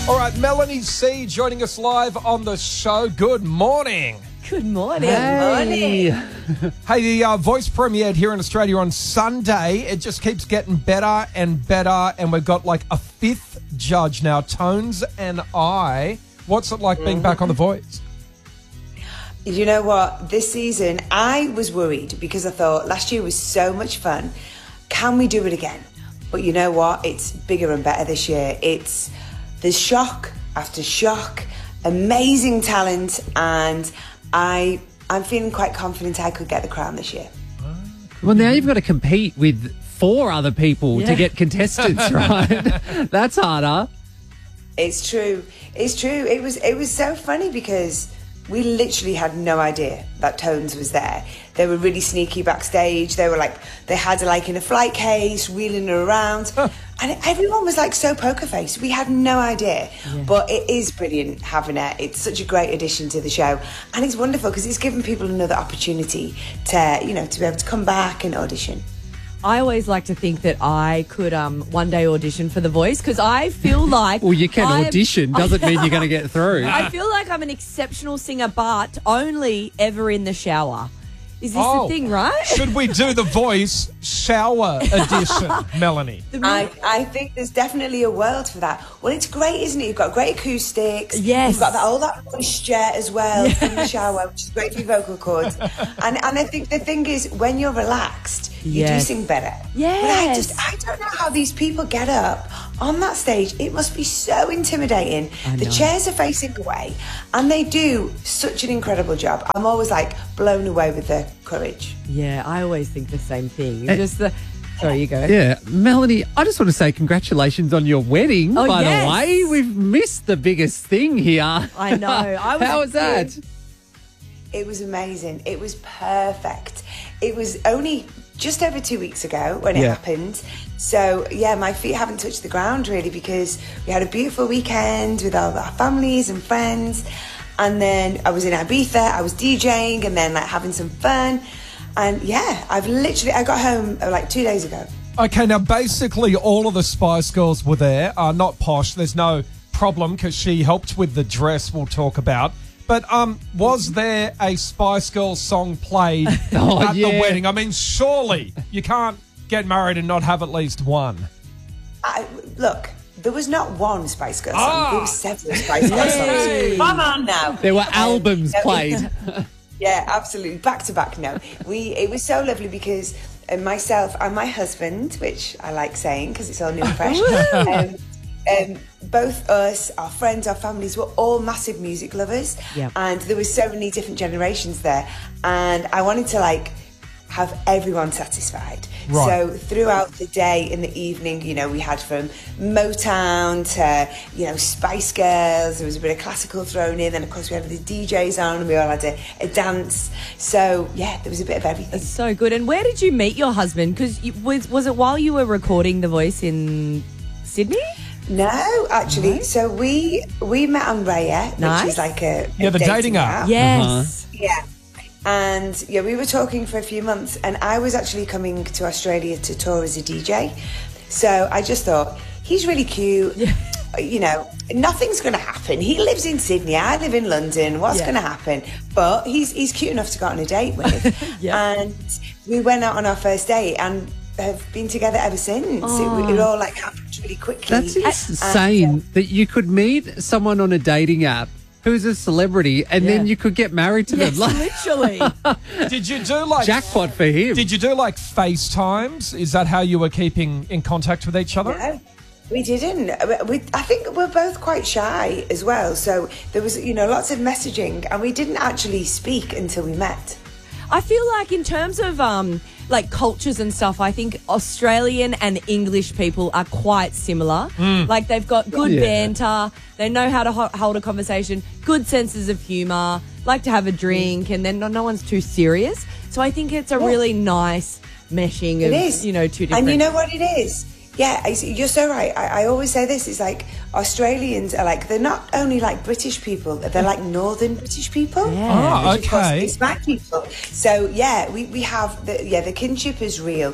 All right, Melanie C joining us live on the show. Good morning. Good morning. Hey, the Voice premiered here in Australia on Sunday. It just keeps getting better and better, and we've got like a fifth judge now, Tones and I. What's it like being back on The Voice? You know what? This season, I was worried because I thought last year was so much fun. Can we do it again? But you know what? It's bigger and better this year. There's shock after shock, amazing talent, and I'm feeling quite confident I could get the crown this year. Well, now you've got to compete with 4 other people to get contestants, right? That's harder. It's true. It's true. It was so funny because we literally had no idea that Tones was there. They were really sneaky backstage. They had her like in a flight case, wheeling her around. And everyone was like so poker faced. We had no idea. Yeah. But it is brilliant having her. It's such a great addition to the show. And it's wonderful because it's given people another opportunity to be able to come back and audition. I always like to think that I could one day audition for The Voice because I feel like... Well, you can audition. Doesn't mean you're going to get through. I feel like I'm an exceptional singer, but only ever in the shower. Is this the thing, right? Should we do The Voice shower edition, Melanie? I think there's definitely a world for that. Well, it's great, isn't it? You've got great acoustics. Yes. You've got all that moisture as well in the shower, which is great for your vocal cords. And I think the thing is, when you're relaxed, you do sing better. Yes. But I don't know how these people get up on that stage. It must be so intimidating. The chairs are facing away, and they do such an incredible job. I'm always like blown away with their courage. Yeah, I always think the same thing. Sorry, you go. Yeah, Melanie, I just want to say congratulations on your wedding, by the way. We've missed the biggest thing here. I know. How was that? It was amazing. It was perfect. It was only just over 2 weeks ago when it happened. So, my feet haven't touched the ground really because we had a beautiful weekend with all our families and friends. And then I was in Ibiza, I was DJing and then having some fun. And I got home 2 days ago. Okay, now basically all of the Spice Girls were there. Not Posh, there's no problem because she helped with the dress we'll talk about. But was there a Spice Girls song played at the wedding? I mean, surely you can't get married and not have at least one. Look, there was not one Spice Girls song. There were several Spice Girls songs. Come on now. There were albums played. Yeah, absolutely. Back to back now. It was so lovely because myself and my husband, which I like saying because it's all new and fresh, both us, our friends, our families were all massive music lovers. And there were so many different generations there. And I wanted to have everyone satisfied. Right. So throughout the day and the evening, we had from Motown to, Spice Girls. There was a bit of classical thrown in. Then, of course, we had the DJs on and we all had a dance. So, there was a bit of everything. That's so good. And where did you meet your husband? Because was it while you were recording The Voice in Sydney? No, actually. Right. So we met on Raya, which is like a the dating app. Yes. Yeah. And we were talking for a few months, and I was actually coming to Australia to tour as a DJ. So I just thought, he's really cute. Nothing's going to happen. He lives in Sydney. I live in London. What's going to happen? But he's cute enough to go on a date with. And we went out on our first date and have been together ever since. It all happened really quickly. That's insane that you could meet someone on a dating app who's a celebrity and then you could get married to them. Literally. Did you do jackpot for him? Did you do FaceTimes? Is that how you were keeping in contact with each other? No, we didn't. I think we're both quite shy as well. So there was, lots of messaging, and we didn't actually speak until we met. I feel like in terms of cultures and stuff, I think Australian and English people are quite similar. They've got good banter, they know how to hold a conversation, good senses of humour, like to have a drink, and then no one's too serious. So I think it's a really nice meshing of, two different... And you know what it is? Yeah, you're so right. I always say this, it's Australians are they're not only British people, they're northern British people. Yeah. Oh, okay. It's black people. So, we have, the kinship is real.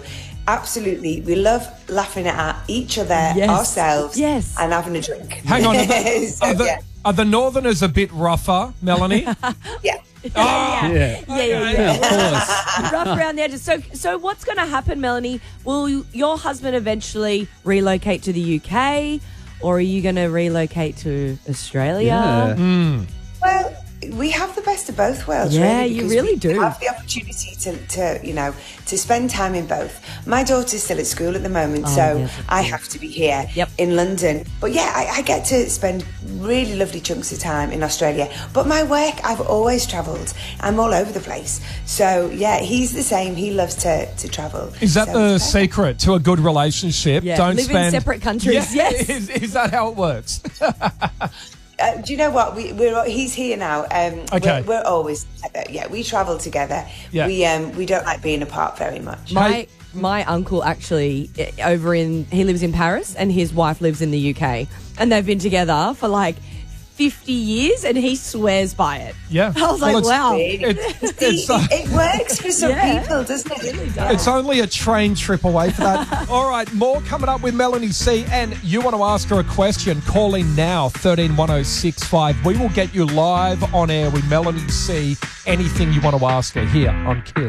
Absolutely. We love laughing at each other, Yes. ourselves, Yes. and having a drink. Hang on. So, yeah. Are the Northerners a bit rougher, Melanie? Yeah. Oh, Yeah. Yeah. Of course. Rough around the edges. So what's going to happen, Melanie? Will your husband eventually relocate to the UK, or are you going to relocate to Australia? Yeah. Well, we have the best of both worlds, Yeah, really. you because really we do. have the opportunity to spend time in both. My daughter's still at school at the moment, so yes, of I have to be here Yep. in London. But yeah, I get to spend really lovely chunks of time in Australia. But my work, I've always travelled. I'm all over the place. So yeah, he's the same. He loves to travel. is that So the it's perfect. secret to a good relationship? Yeah, Don't live in spend separate countries, Yeah, yes. Is that how it works? Do you know what? He's here now. Okay. We're always together. Yeah, we travel together. Yeah. We don't like being apart very much. My uncle actually he lives in Paris and his wife lives in the UK, and they've been together for like 50 years, and he swears by it. Yeah. I was Well, like, it's- wow. It works for some Yeah. people, doesn't it? It's only a train trip away for that. All right, more coming up with Melanie C. And you want to ask her a question, call in now, 131065. We will get you live on air with Melanie C. Anything you want to ask her here on KISS.